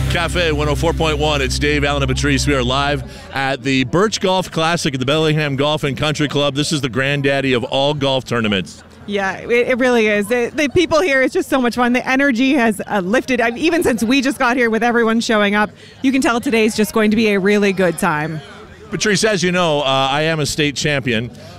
Cafe 104.1. It's Dave, Allen, and Patrice. We are live at the Birch Golf Classic at the Bellingham Golf and Country Club. This is the granddaddy of all golf tournaments. Yeah, it really is. The people here, it's just so much fun. The energy has lifted. Even since we just got here with everyone showing up, you can tell today's just going to be a really good time. Patrice, as you know, I am a state champion.